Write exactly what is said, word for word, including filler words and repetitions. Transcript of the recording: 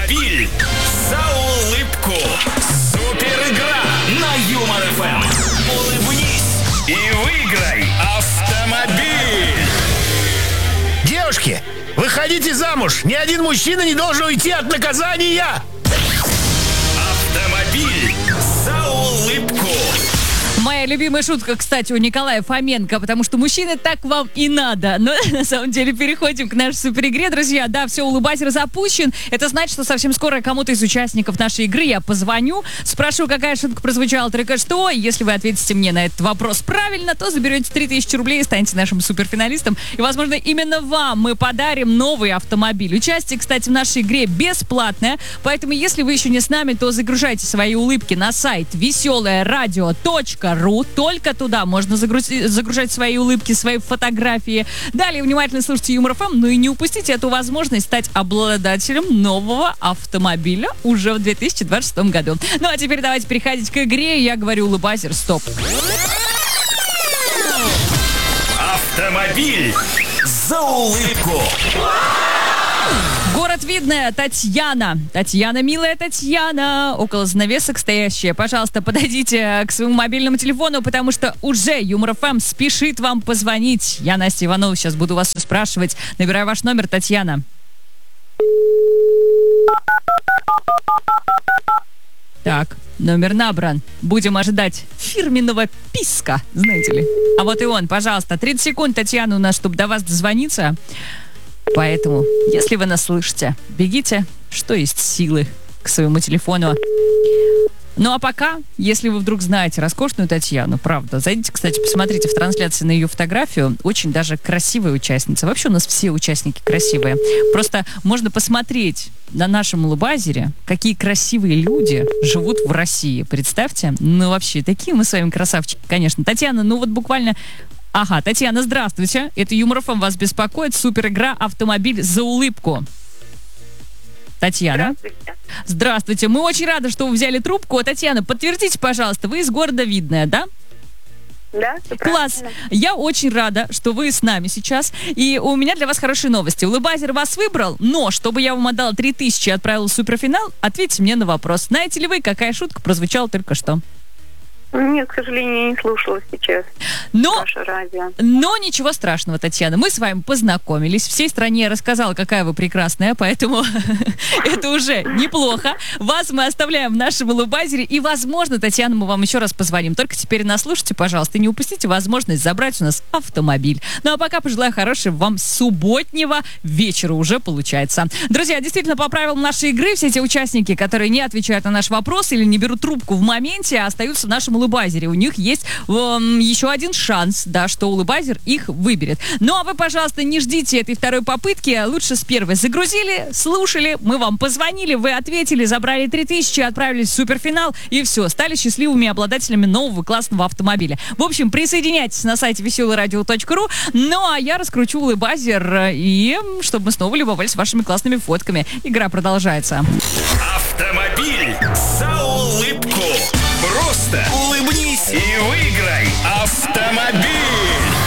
Автомобиль за улыбку. Супер игра на Юмор эф эм. Улыбнись и выиграй автомобиль. Девушки, выходите замуж. Ни один мужчина не должен уйти от наказания. Автомобиль за улыбку. Моя любимая шутка, кстати, у Николая Фоменко, потому что мужчины так вам и надо. Но на самом деле переходим к нашей суперигре, друзья. Да, все, улыбайзер запущен. Это значит, что совсем скоро кому-то из участников нашей игры я позвоню, спрошу, какая шутка прозвучала только что. И если вы ответите мне на этот вопрос правильно, то заберете три тысячи рублей и станете нашим суперфиналистом. И, возможно, именно вам мы подарим новый автомобиль. Участие, кстати, в нашей игре бесплатное. Поэтому, если вы еще не с нами, то загружайте свои улыбки на сайт веселое радио точка ру. Только туда можно загрузить, загружать свои улыбки, свои фотографии. Далее внимательно слушайте Юмор эф эм, ну и не упустите эту возможность стать обладателем нового автомобиля уже в две тысячи двадцать шестом году. Ну а теперь давайте переходить к игре. Я говорю улыбайзер, стоп. Автомобиль за улыбку. Город Видное, Татьяна. Татьяна, милая Татьяна, около занавесок стоящая. Пожалуйста, подойдите к своему мобильному телефону, потому что уже Юмор эф эм спешит вам позвонить. Я, Настя Иванова, сейчас буду вас все спрашивать. Набираю ваш номер, Татьяна. Так, номер набран. Будем ожидать фирменного писка, знаете ли. А вот и он, пожалуйста. тридцать секунд, Татьяна, у нас, чтобы до вас дозвониться. Поэтому, если вы нас слышите, бегите, что есть силы, к своему телефону. Ну а пока, если вы вдруг знаете роскошную Татьяну, правда, зайдите, кстати, посмотрите в трансляции на ее фотографию. Очень даже красивая участница. Вообще у нас все участники красивые. Просто можно посмотреть на нашем улыбайзере, какие красивые люди живут в России. Представьте, ну вообще, такие мы с вами красавчики, конечно. Татьяна, ну вот буквально... Ага, Татьяна, здравствуйте. Это Юмор эф эм вас беспокоит. Супер игра «Автомобиль за улыбку». Татьяна. Здравствуйте. Здравствуйте. Мы очень рады, что вы взяли трубку. Татьяна, подтвердите, пожалуйста, вы из города Видное, да? Да, все Класс. правильно. Я очень рада, что вы с нами сейчас. И у меня для вас хорошие новости. Улыбайзер вас выбрал, но чтобы я вам отдала три тысячи и отправила в суперфинал, ответьте мне на вопрос. Знаете ли вы, какая шутка прозвучала только что? Нет, к сожалению, я не слушала сейчас Но, ваше радио. но ничего страшного, Татьяна. Мы с вами познакомились. Всей стране я рассказала, какая вы прекрасная, поэтому это уже неплохо. Вас мы оставляем в нашем улыбайзере. И, возможно, Татьяна, мы вам еще раз позвоним. Только теперь нас слушайте, пожалуйста, и не упустите возможность забрать у нас автомобиль. Ну а пока пожелаю хорошего вам субботнего вечера уже получается. Друзья, действительно, по правилам нашей игры, все эти участники, которые не отвечают на наш вопрос или не берут трубку в моменте, остаются в нашем улыбайзере. У них есть эм, еще один шанс, да, что улыбайзер их выберет. Ну, а вы, пожалуйста, не ждите этой второй попытки. Лучше с первой загрузили, слушали, мы вам позвонили, вы ответили, забрали три тысячи, отправились в суперфинал, и все, стали счастливыми обладателями нового классного автомобиля. В общем, присоединяйтесь на сайте веселое радио точка ру. Ну, а я раскручу улыбайзер, и чтобы мы снова любовались вашими классными фотками. Игра продолжается. Автомобиль за улыбку. Просто улыбнись и выиграй автомобиль.